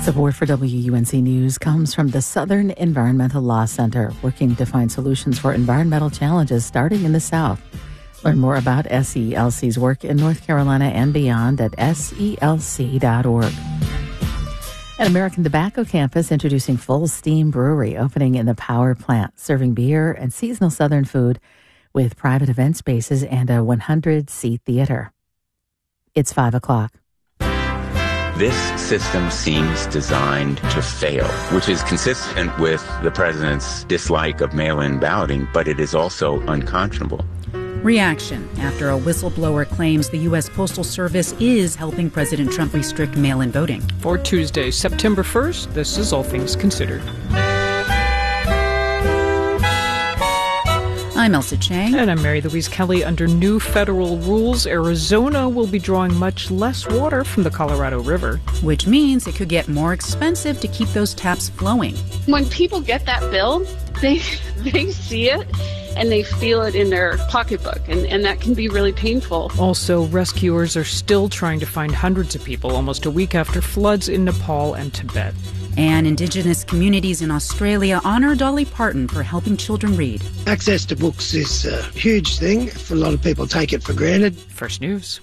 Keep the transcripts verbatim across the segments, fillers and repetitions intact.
Support for W U N C News comes from the Southern Environmental Law Center, working to find solutions for environmental challenges starting in the South. Learn more about S E L C's work in North Carolina and beyond at S E L C dot org. An American Tobacco campus introducing Full Steam Brewery, opening in the power plant, serving beer and seasonal Southern food with private event spaces and a one hundred seat theater. It's five o'clock. This system seems designed to fail, which is consistent with the president's dislike of mail-in balloting, but it is also unconscionable. Reaction after a whistleblower claims the U S Postal Service is helping President Trump restrict mail-in voting. For Tuesday, September first, this is All Things Considered. I'm Elsa Chang. And I'm Mary Louise Kelly. Under new federal rules, Arizona will be drawing much less water from the Colorado River. Which means it could get more expensive to keep those taps flowing. When people get that bill, they they see it and they feel it in their pocketbook, and, and that can be really painful. Also, rescuers are still trying to find hundreds of people almost a week after floods in Nepal and Tibet. And Indigenous communities in Australia honor Dolly Parton for helping children read. Access to books is a huge thing. A lot of people take it for granted. First News.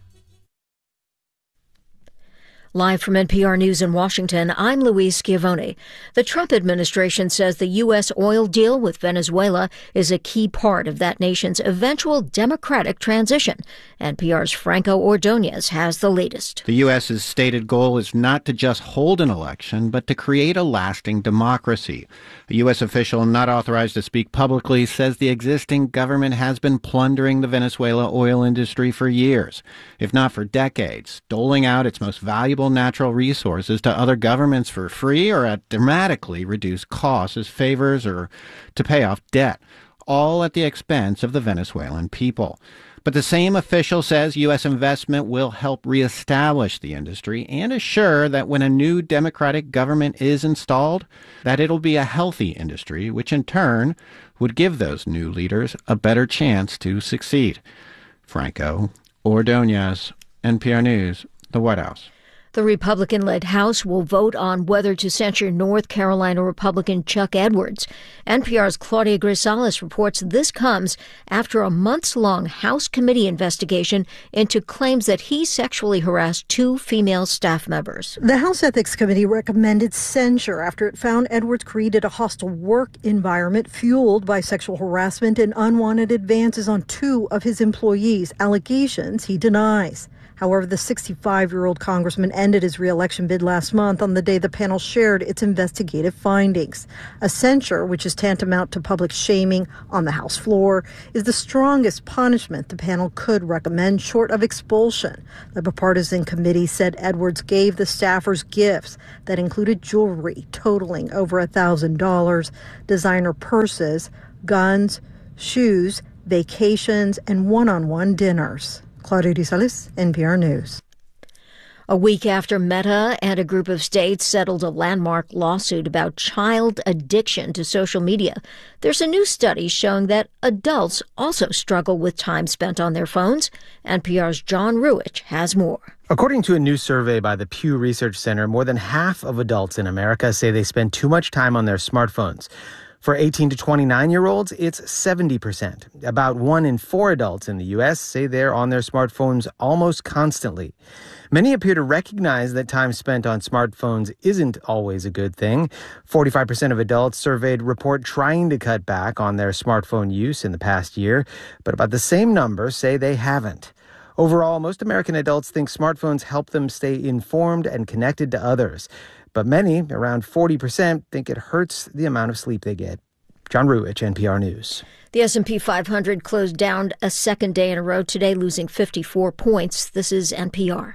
Live from N P R News in Washington, I'm Louise Schiavone. The Trump administration says the U S oil deal with Venezuela is a key part of that nation's eventual democratic transition. N P R's Franco Ordonez has the latest. The U S's stated goal is not to just hold an election, but to create a lasting democracy. A U S official not authorized to speak publicly says the existing government has been plundering the Venezuela oil industry for years, if not for decades, doling out its most valuable natural resources to other governments for free or at dramatically reduced costs as favors or to pay off debt, all at the expense of the Venezuelan people. But the same official says U S investment will help reestablish the industry and assure that when a new democratic government is installed, that it'll be a healthy industry, which in turn would give those new leaders a better chance to succeed. Franco Ordonez, N P R News, the White House. The Republican-led House will vote on whether to censure North Carolina Republican Chuck Edwards. N P R's Claudia Grisales reports this comes after a months-long House committee investigation into claims that he sexually harassed two female staff members. The House Ethics Committee recommended censure after it found Edwards created a hostile work environment fueled by sexual harassment and unwanted advances on two of his employees, allegations he denies. However, the sixty-five-year-old congressman ended his re-election bid last month on the day the panel shared its investigative findings. A censure, which is tantamount to public shaming on the House floor, is the strongest punishment the panel could recommend short of expulsion. The bipartisan committee said Edwards gave the staffers gifts that included jewelry totaling over one thousand dollars, designer purses, guns, shoes, vacations, and one-on-one dinners. Claudia Grisales, N P R News. A week after Meta and a group of states settled a landmark lawsuit about child addiction to social media, there's a new study showing that adults also struggle with time spent on their phones. N P R's John Ruich has more. According to a new survey by the Pew Research Center, more than half of adults in America say they spend too much time on their smartphones. For eighteen to twenty-nine-year-olds, it's seventy percent. About one in four adults in the U S say they're on their smartphones almost constantly. Many appear to recognize that time spent on smartphones isn't always a good thing. forty-five percent of adults surveyed report trying to cut back on their smartphone use in the past year, but about the same number say they haven't. Overall, most American adults think smartphones help them stay informed and connected to others. But many, around forty percent, think it hurts the amount of sleep they get. John Ruich, N P R News. The S and P five hundred closed down a second day in a row today, losing fifty-four points. This is N P R.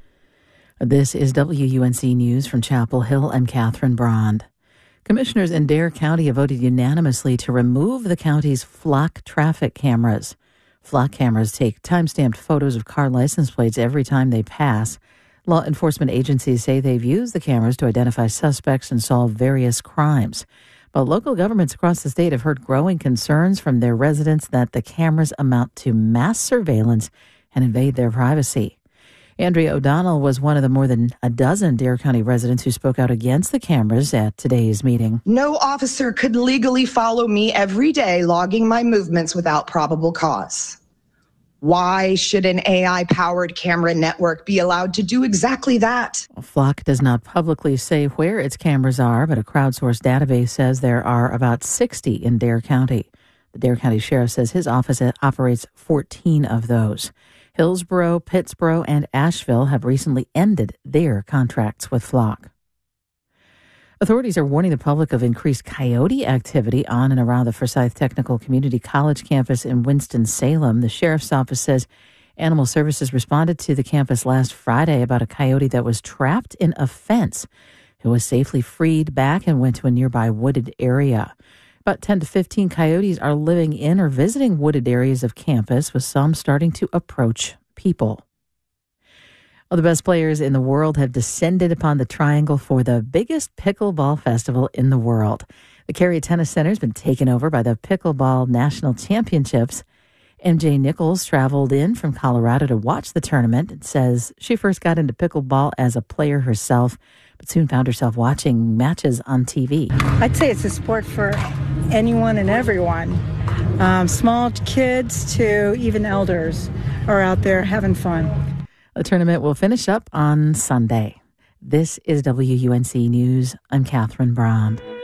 This is W U N C News from Chapel Hill. I'm Catherine Brond. Commissioners in Dare County have voted unanimously to remove the county's flock traffic cameras. Flock cameras take time-stamped photos of car license plates every time they pass. Law enforcement agencies say they've used the cameras to identify suspects and solve various crimes. But local governments across the state have heard growing concerns from their residents that the cameras amount to mass surveillance and invade their privacy. Andrea O'Donnell was one of the more than a dozen Dare County residents who spoke out against the cameras at today's meeting. No officer could legally follow me every day, logging my movements without probable cause. Why should an A I-powered camera network be allowed to do exactly that? Flock does not publicly say where its cameras are, but a crowdsourced database says there are about sixty in Dare County. The Dare County Sheriff says his office operates fourteen of those. Hillsborough, Pittsboro, and Asheville have recently ended their contracts with Flock. Authorities are warning the public of increased coyote activity on and around the Forsyth Technical Community College campus in Winston-Salem. The sheriff's office says Animal Services responded to the campus last Friday about a coyote that was trapped in a fence. It was safely freed back and went to a nearby wooded area. About ten to fifteen coyotes are living in or visiting wooded areas of campus, with some starting to approach people. Well, the best players in the world have descended upon the Triangle for the biggest pickleball festival in the world. The Carrier Tennis Center has been taken over by the Pickleball National Championships. M J Nichols traveled in from Colorado to watch the tournament and says she first got into pickleball as a player herself, but soon found herself watching matches on T V. I'd say it's a sport for anyone and everyone. Um, small kids to even elders are out there having fun. The tournament will finish up on Sunday. This is W U N C News. I'm Catherine Brand.